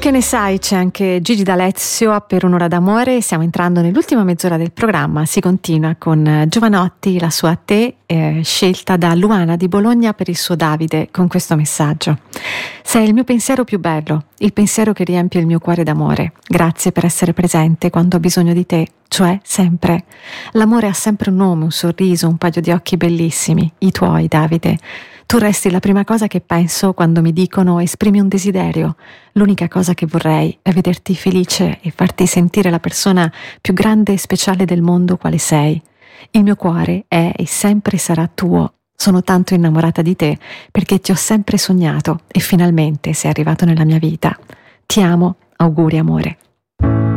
Che ne sai, c'è anche Gigi D'Alessio per un'ora d'amore. Stiamo entrando nell'ultima mezz'ora del programma. Si continua con Giovanotti, la sua Te, scelta da Luana di Bologna per il suo Davide, con questo messaggio: sei il mio pensiero più bello, il pensiero che riempie il mio cuore d'amore. Grazie per essere presente quando ho bisogno di te, cioè sempre. L'amore ha sempre un nome, un sorriso, un paio di occhi bellissimi, i tuoi, Davide. Tu resti la prima cosa che penso quando mi dicono esprimi un desiderio. L'unica cosa che vorrei è vederti felice e farti sentire la persona più grande e speciale del mondo quale sei. Il mio cuore è e sempre sarà tuo. Sono tanto innamorata di te perché ti ho sempre sognato e finalmente sei arrivato nella mia vita. Ti amo, auguri amore.